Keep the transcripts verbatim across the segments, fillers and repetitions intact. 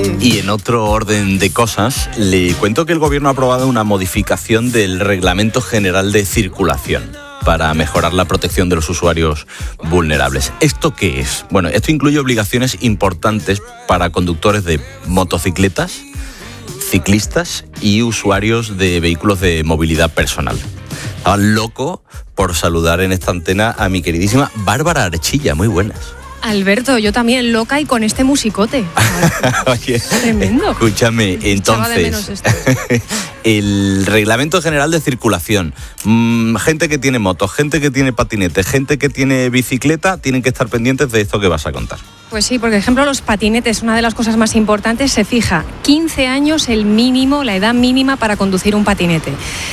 Y en otro orden de cosas, le cuento que el gobierno ha aprobado una modificación del Reglamento General de Circulación para mejorar la protección de los usuarios vulnerables. ¿Esto qué es? Bueno, esto incluye obligaciones importantes para conductores de motocicletas, ciclistas y usuarios de vehículos de movilidad personal. Estaba loco por saludar en esta antena a mi queridísima Bárbara Archilla. Muy buenas. Alberto, yo también loca y con este musicote. Oye, tremendo. Escúchame, entonces, el Reglamento General de Circulación, mmm, gente que tiene motos, gente que tiene patinete, gente que tiene bicicleta, tienen que estar pendientes de esto que vas a contar. Pues sí, porque por ejemplo los patinetes, una de las cosas más importantes, se fija quince años el mínimo, la edad mínima para conducir un patinete.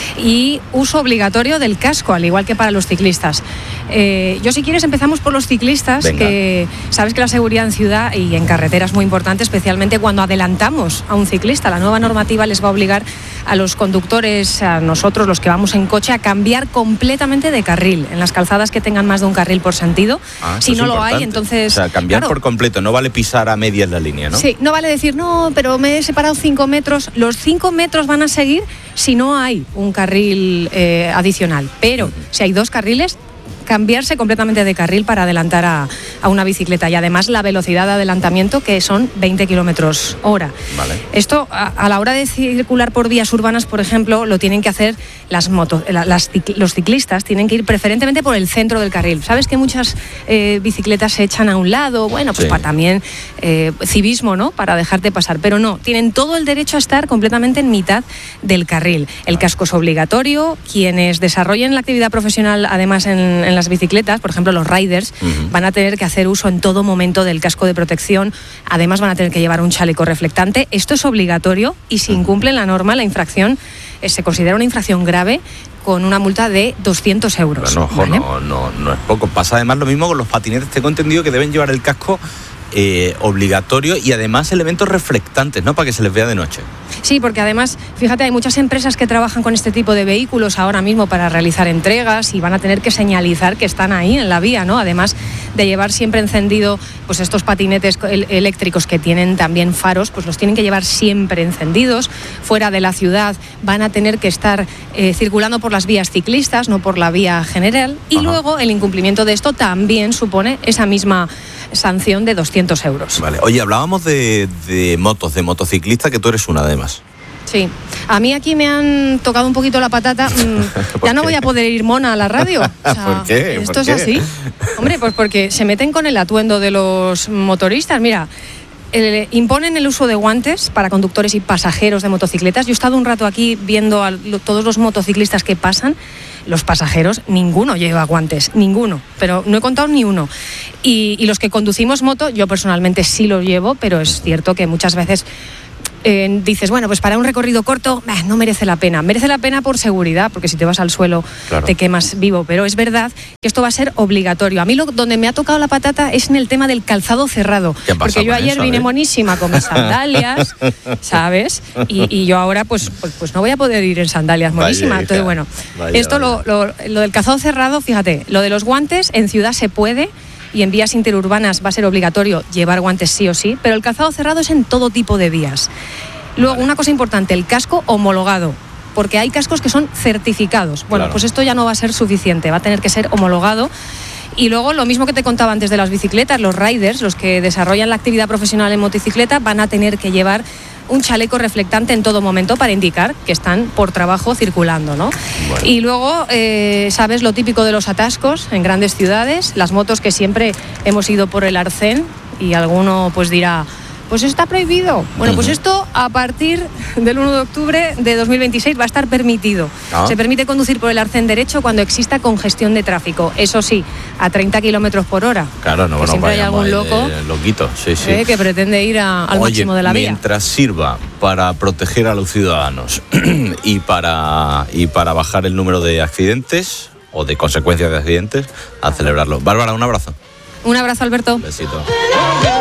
Y uso obligatorio del casco, al igual que para los ciclistas. Eh, yo si quieres empezamos por los ciclistas, Venga. que sabes que la seguridad en ciudad y en carretera es muy importante, especialmente cuando adelantamos a un ciclista. La nueva normativa les va a obligar a los conductores, a nosotros los que vamos en coche, a cambiar completamente de carril en las calzadas que tengan más de un carril por sentido. Ah, si no lo hay, entonces... O sea, cambiar claro, por completo, no vale pisar a medias la línea, ¿no? Sí, no vale decir, no, pero me he separado cinco metros. Los cinco metros van a seguir si no hay un carril eh, adicional. Pero uh-huh. si hay dos carriles, cambiarse completamente de carril para adelantar a, a una bicicleta. Y además la velocidad de adelantamiento, que son veinte kilómetros hora. Vale. Esto a, a la hora de circular por vías urbanas, por ejemplo, lo tienen que hacer las motos, las, los ciclistas tienen que ir preferentemente por el centro del carril. Sabes que muchas eh, bicicletas se echan a un lado, bueno, pues sí. para también eh, civismo, ¿no? Para dejarte pasar. Pero no, tienen todo el derecho a estar completamente en mitad del carril. El casco es obligatorio. Quienes desarrollen la actividad profesional, además en, en las bicicletas, por ejemplo los riders, uh-huh. van a tener que hacer uso en todo momento del casco de protección. Además van a tener que llevar un chaleco reflectante. Esto es obligatorio y si incumplen la norma, la infracción eh, se considera una infracción grave con una multa de doscientos euros. Bueno, ojo, ¿vale? no, no, no es poco. Pasa además lo mismo con los patinetes. Tengo entendido que deben llevar el casco Eh, obligatorio y además elementos reflectantes, ¿no? Para que se les vea de noche. Sí, porque además, fíjate, hay muchas empresas que trabajan con este tipo de vehículos ahora mismo para realizar entregas y van a tener que señalizar que están ahí en la vía, ¿no? Además de llevar siempre encendido, pues estos patinetes eléctricos que tienen también faros, pues los tienen que llevar siempre encendidos. Fuera de la ciudad van a tener que estar eh, circulando por las vías ciclistas, no por la vía general. Y Ajá. luego el incumplimiento de esto también supone esa misma sanción de doscientos euros. Vale. Oye, hablábamos de, de motos, de motociclista, que tú eres una además. Sí. A mí aquí me han tocado un poquito la patata. Ya no voy a poder ir mona a la radio. O sea, ¿Por qué? Esto ¿Por es qué? así. Hombre, pues porque se meten con el atuendo de los motoristas. Mira, el, imponen el uso de guantes para conductores y pasajeros de motocicletas. Yo he estado un rato aquí viendo a lo, todos los motociclistas que pasan. Los pasajeros, ninguno lleva guantes, ninguno, pero no he contado ni uno. Y, y los que conducimos moto, yo personalmente sí lo llevo, pero es cierto que muchas veces eh, dices, bueno, pues para un recorrido corto eh, no merece la pena. Merece la pena por seguridad, porque si te vas al suelo claro. te quemas vivo, pero es verdad que esto va a ser obligatorio. A mí lo, donde me ha tocado la patata es en el tema del calzado cerrado, porque yo ayer eso, vine eh? monísima con mis sandalias, ¿sabes? Y, y yo ahora pues, pues, pues no voy a poder ir en sandalias monísima. Vaya, Entonces, bueno, vaya, esto vaya. Lo, lo, lo del calzado cerrado, fíjate, lo de los guantes en ciudad se puede, y en vías interurbanas va a ser obligatorio llevar guantes sí o sí, pero el calzado cerrado es en todo tipo de vías. Luego, una cosa importante, el casco homologado, porque hay cascos que son certificados. Bueno, claro. pues esto ya no va a ser suficiente, va a tener que ser homologado. Y luego, lo mismo que te contaba antes de las bicicletas, los riders, los que desarrollan la actividad profesional en motocicleta, van a tener que llevar un chaleco reflectante en todo momento para indicar que están por trabajo circulando, ¿no? Bueno. Y luego, eh, sabes lo típico de los atascos en grandes ciudades, las motos que siempre hemos ido por el arcén y alguno pues dirá, pues está prohibido. Bueno, uh-huh. pues esto a partir del uno de octubre de dos mil veintiséis va a estar permitido. ¿Ah? Se permite conducir por el arcén derecho cuando exista congestión de tráfico. Eso sí, a treinta kilómetros por hora. Claro, no, que no siempre hay algún loco eh, loquito, sí, sí. Eh, que pretende ir a, al Oye, máximo de la vía. Mientras sirva para proteger a los ciudadanos y para, y para bajar el número de accidentes o de consecuencias de accidentes, a celebrarlo. Bárbara, un abrazo. Un abrazo, Alberto. Un besito.